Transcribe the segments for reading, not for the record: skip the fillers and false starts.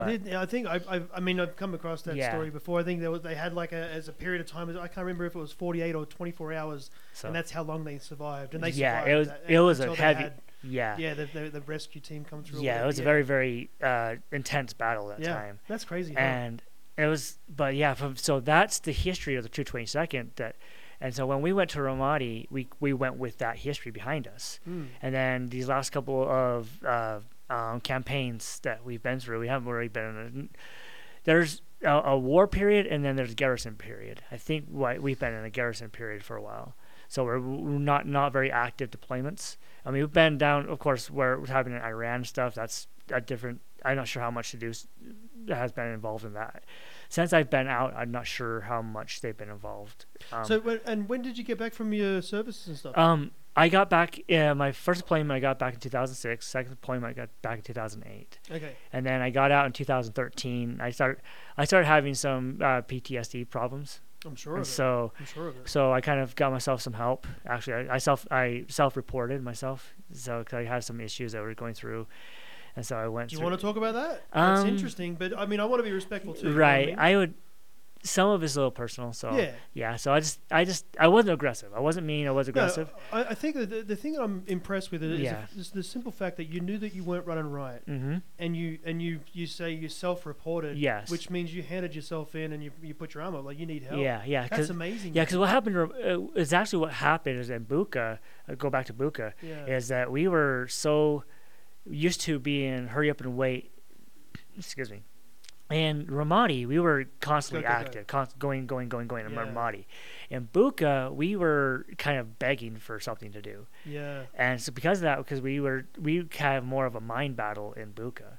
I think I mean I've come across that Yeah. story before. I think they had like as a period of time. I can't remember if it was 48 or 24 hours, So and that's how long they survived. And they yeah, survived it was that, it was a until they heavy. had Yeah. the rescue team come through. or Yeah, it whatever. was a very, very intense battle that yeah. time. That's crazy. Huh? And it was, but yeah, so that's the history of the 222nd. And so when we went to Ramadi, we went with that history behind us. Mm. And then these last couple of campaigns that we've been through, we haven't really been in. There's a war period, and then there's a garrison period. I think we've been in a garrison period for a while. So we're not very active deployments. I mean, we've been down, of course, where we're having in Iran stuff. That's a different. I'm not sure how much to do has been involved in that. Since I've been out, I'm not sure how much they've been involved. When did you get back from your services and stuff? I got back. My first deployment I got back in 2006. Second deployment I got back in 2008. Okay. And then I got out in 2013. I started having some PTSD problems. I'm sure And of it. so I'm sure of it. so I kind of got myself some help. Actually, I self-reported myself. So 'cause I had some issues that we were going through, and so I went. Do you want to talk about that? That's interesting, but I mean, I want to be respectful too. Right. You know what I would. Some of it's a little personal. So Yeah. yeah. So I wasn't aggressive. I wasn't mean. I was aggressive. No, I think that the thing that I'm impressed with is, Yeah. is the simple fact that you knew that you weren't running right, Mm-hmm. and you say you self-reported, Yes. which means you handed yourself in and you put your arm up like you need help. Yeah. Yeah. That's amazing. Yeah, because what happened is actually what happened is in Buka, go back to Buka, Yeah. is that we were so used to being hurry up and wait. Excuse me. In Ramadi, we were constantly Go, go, go. active, going in Yeah. Ramadi. In Buka, we were kind of begging for something to do. Yeah. And so because of that, because we have more of a mind battle in Buka.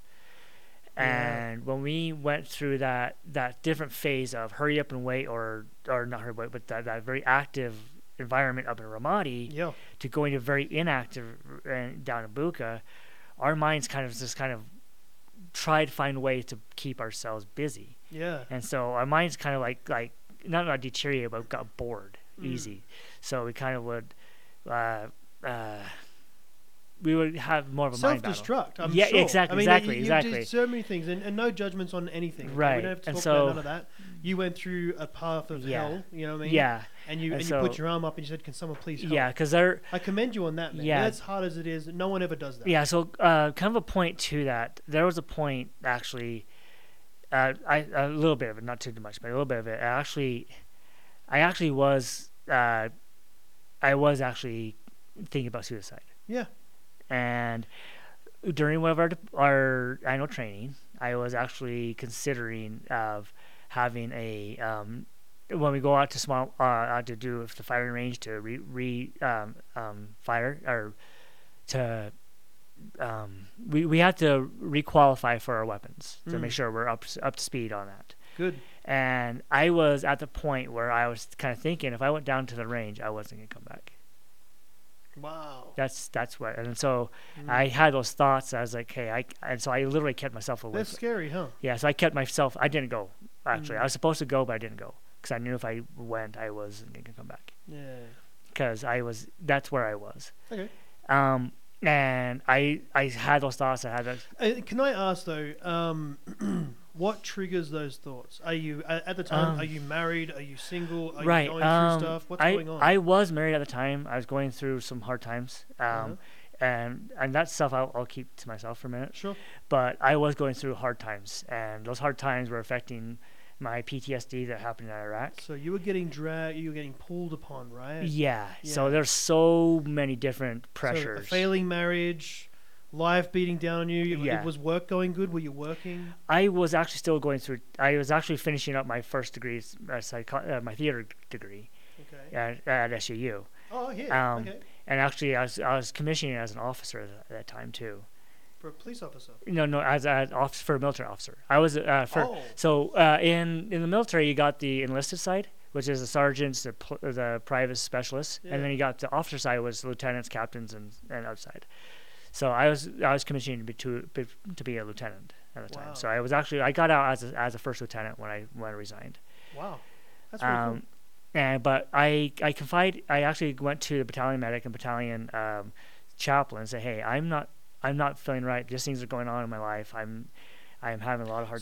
And when we went through that different phase of hurry up and wait, or not hurry up and wait, but that very active environment up in Ramadi, Yeah. to going to very inactive down in Buka, our minds kind of tried to find ways to keep ourselves busy. Yeah. And so our minds kind of like not deteriorated, but got bored easy. So we kind of would we would have more of a mind battle. Self-destruct. I'm Yeah, sure. exactly, I mean, exactly, you exactly. did so many things, and no judgments on anything. Okay? Right. We don't have to And talk so- about none of that. You went through a path of Yeah. hell. You know what I mean? Yeah, And you And you so- put your arm up and you said, "Can someone please help?" yeah, because they're I commend you on that, man. Yeah. As hard as it is, no one ever does that. yeah. So kind of a point to that. There was a point actually. A little bit of it, not too much, but a little bit of it. I actually was actually thinking about suicide. Yeah. And during one of our annual training, I was actually considering of having a when we go out to small out to do the firing range to fire or to we had to requalify for our weapons to make sure we're up to speed on that. Good. And I was at the point where I was kind of thinking if I went down to the range, I wasn't gonna come back. Wow. That's what, and so I had those thoughts. I was like, hey, and so I literally kept myself away. That's scary, huh? Yeah, so I kept myself. I didn't go. Actually, I was supposed to go, but I didn't go because I knew if I went, I wasn't gonna come back. Yeah. Because that's where I was. Okay. And I had those thoughts. I had that. Can I ask though, what triggers those thoughts? Are you at the time? Are you married? Are you single? Are Right. you going through stuff? What's going on? I was married at the time. I was going through some hard times. And that stuff I'll keep to myself for a minute. Sure. But I was going through hard times, and those hard times were affecting my PTSD that happened in Iraq. So you were getting dragged. You were getting pulled upon, right? Yeah. Yeah. So there's so many different So pressures. a failing marriage, life beating down on you. Yeah. Was work going good? Were you working? I was actually still going through. I was actually finishing up my first degree, my theater degree Okay. at SUU. Oh yeah. Um, Okay. And actually, I was commissioning as an officer at that time too. For a police officer. No, as an officer for a military officer. I was in the military. You got the enlisted side, which is the sergeants, the private specialists, Yeah. and then you got the officer side, was lieutenants, captains, and outside. So I was commissioned to be a lieutenant at the time. Wow. So I got out as a first lieutenant when I resigned. Wow. That's really cool. But I actually went to the battalion medic and battalion chaplain and said, hey, I'm not feeling right. Just things are going on in my life. I am having a lot of hard